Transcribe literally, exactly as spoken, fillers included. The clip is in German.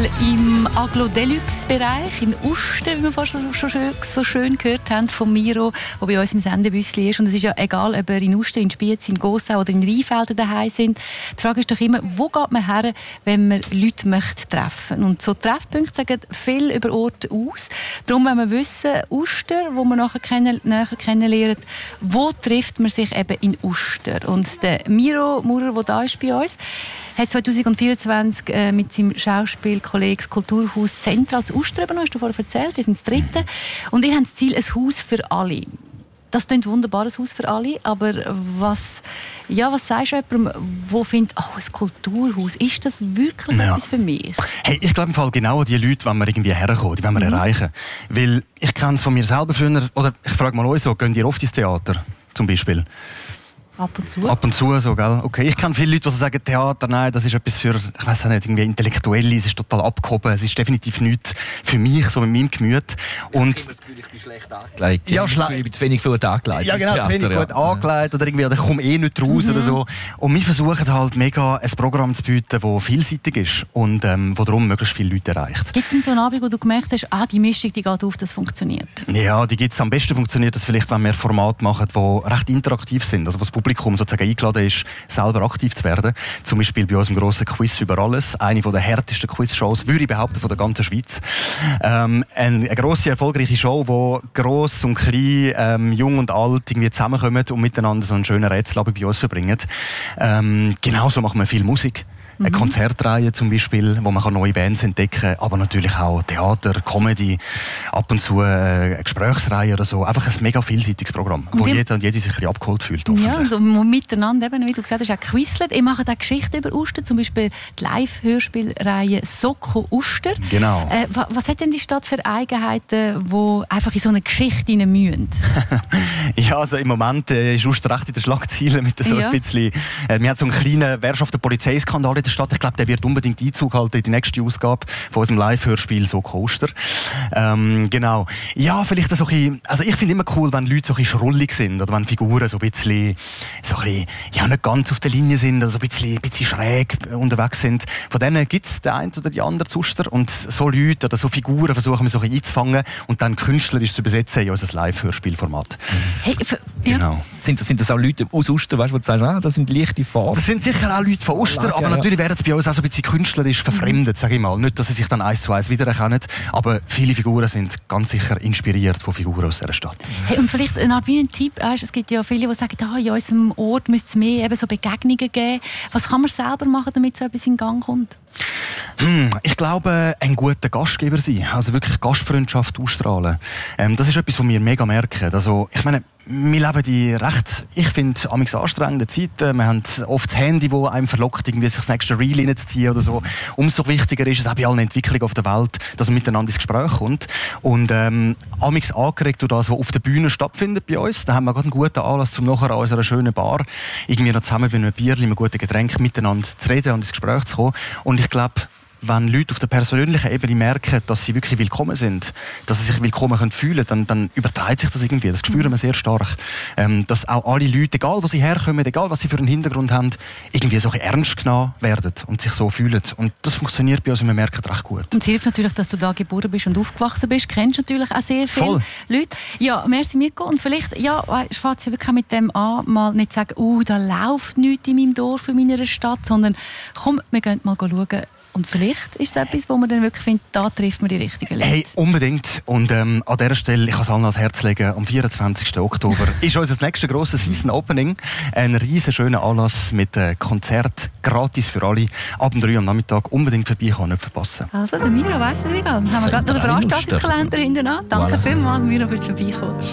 im Aglo-Deluxe-Bereich in Uster, wie wir vorhin schon, schon schön, so schön gehört haben von Miro, der bei uns im Sendebüsschen ist. Und es ist ja egal, ob er in Uster, in Spiez, in Gossau oder in Rheinfelden daheim sind. Die Frage ist doch immer, wo geht man her, wenn man Leute möchte treffen? Und so Treffpunkte sagen viel über Orte aus. Darum wollen wir wissen, Uster, wo man nachher kennen, näher kennenlernt, wo trifft man sich eben in Uster? Und der Miro Maurer, der da ist bei uns, hat zwanzig vierundzwanzig äh, mit seinem Schauspielkollegen das Kulturhaus Zentral zu Uster übernommen, hast du vorher erzählt, wir sind das dritte. Und ihr habt das Ziel, ein Haus für alle. Das klingt wunderbar, ein Haus für alle, aber was, ja, was sagst du jemandem, der findet, oh, ein Kulturhaus, ist das wirklich ja. etwas für mich? Hey, ich glaube im Fall genau an die Leute, die wir irgendwie herkommen, die wollen wir mhm. erreichen. Weil ich kenne es von mir selber früher, oder ich frage mal euch so, gehen ihr oft ins Theater zum Beispiel? Ab und zu. Ab und zu, so, gell? Okay. Ich kenne viele Leute, die sagen, Theater, nein, das ist etwas für, ich weiß nicht, irgendwie Intellektuelle, es ist total abgehoben, es ist definitiv nichts für mich, so mit meinem Gemüt. Und ich habe das Gefühl, ich bin schlecht angelegt. Ja, schle- ich bin zu wenig gut angelegt. Ja, genau, zu wenig Theater, gut ja. angelegt oder irgendwie, oder ich komme eh nicht raus mhm. oder so. Und wir versuchen halt mega ein Programm zu bieten, das vielseitig ist und ähm, wo darum möglichst viele Leute erreicht. Gibt es denn so einen Abend, wo du gemerkt hast, ah, die Mischung, die geht auf, das funktioniert? Ja, die gibt's. Am besten funktioniert das vielleicht, wenn wir Formate machen, die recht interaktiv sind, also wo das Publikum sozusagen eingeladen ist, selber aktiv zu werden. Zum Beispiel bei unserem grossen Quiz über alles. Eine der härtesten Quiz-Shows, würde ich behaupten, von der ganzen Schweiz. Ähm, eine, eine grosse, erfolgreiche Show, wo gross und klein, ähm, jung und alt irgendwie zusammenkommen und miteinander so einen schönen Rätselabend bei uns verbringen. Ähm, genauso machen wir viel Musik. Eine Konzertreihe zum Beispiel, wo man neue Bands entdecken kann, aber natürlich auch Theater, Comedy, ab und zu eine Gesprächsreihe oder so. Einfach ein mega vielseitiges Programm, wo jeder und jede sich ein bisschen abgeholt fühlt. Ja, und miteinander, eben, wie du gesagt hast, auch Quizlet. Ihr macht auch Geschichten über Uster, zum Beispiel die Live-Hörspielreihe «Soko Uster». Genau. Äh, was hat denn die Stadt für Eigenheiten, die einfach in so eine Geschichte rein müssen? Ja, also im Moment äh, ist Uster recht in den Schlagzeilen mit so ja. ein bisschen... Äh, wir haben so einen kleinen Wer schafft den Polizeiskandal in der Stadt. Ich glaube, der wird unbedingt Einzug halten in die nächste Ausgabe von unserem Live-Hörspiel «Soko Uster». Ähm, genau. Ja, vielleicht so ein bisschen... Also ich finde immer cool, wenn Leute so ein bisschen schrullig sind oder wenn Figuren so ein bisschen... So ein bisschen ja, nicht ganz auf der Linie sind oder so ein bisschen, ein bisschen schräg unterwegs sind. Von denen gibt es den einen oder die andere zu Uster. Und so Leute oder so Figuren versuchen wir so ein bisschen einzufangen und dann künstlerisch zu übersetzen in unser Live-Hörspielformat. Hey, ja. Genau. Sind das, sind das auch Leute aus Uster, weißt, wo du sagst, ah, das sind leichte Farben? Das sind sicher auch Leute von Uster, Lage, aber natürlich werden sie bei uns auch so ein bisschen künstlerisch verfremdet, sage ich mal. Nicht, dass sie sich dann eins zu eins wiedererkennen, aber viele Figuren sind ganz sicher inspiriert von Figuren aus dieser Stadt. Hey, und vielleicht eine Art wie ein Tipp, es gibt ja viele, die sagen, ah, in unserem Ort müsste es mehr eben so Begegnungen geben. Was kann man selber machen, damit so etwas in Gang kommt? Hm, ich glaube, ein guter Gastgeber sein, also wirklich Gastfreundschaft ausstrahlen. Ähm, das ist etwas, was wir mega merken. Also, ich meine, wir leben die recht, ich finde, amigs anstrengende Zeiten. Wir haben oft das Handy, das einem verlockt, irgendwie sich das nächste Reel reinzuziehen oder so. Umso wichtiger ist es auch bei allen Entwicklungen auf der Welt, dass man miteinander ins Gespräch kommt. Und ähm, amigs angeregt durch das, was auf der Bühne stattfindet bei uns. Da haben wir gerade einen guten Anlass, um nachher an unserer schönen Bar irgendwie noch zusammen bei einem Bierchen, einem guten Getränk miteinander zu reden und ins Gespräch zu kommen. Und ich glaube, wenn Leute auf der persönlichen Ebene merken, dass sie wirklich willkommen sind, dass sie sich willkommen können fühlen, dann, dann überträgt sich das irgendwie. Das spüren wir sehr stark. Ähm, dass auch alle Leute, egal wo sie herkommen, egal was sie für einen Hintergrund haben, irgendwie so ein ernst genommen werden und sich so fühlen. Und das funktioniert bei uns und wir merken recht gut. Und es hilft natürlich, dass du da geboren bist und aufgewachsen bist. Du kennst natürlich auch sehr viele Voll. Leute. Ja, merci Mirko. Und vielleicht, ja, fängt es ja wirklich mit dem an, mal nicht sagen, oh, da läuft nichts in meinem Dorf, in meiner Stadt, sondern komm, wir gehen mal schauen. Und vielleicht ist es etwas, wo man dann wirklich findet, da trifft man die richtigen Leute. Hey, unbedingt. Und ähm, an dieser Stelle, ich kann es allen ans Herz legen, am vierundzwanzigsten Oktober ist unser nächstes grosses Season Opening. Ein riesen schöner Anlass mit äh, Konzert, gratis für alle. Ab drei am Nachmittag unbedingt vorbeikommen, nicht verpassen. Also, der Miro weiss, was wir gehen. Dann haben wir gerade noch den Veranstaltungskalender hinten an. Danke voilà. vielmals, Miro, fürs Vorbeikommen.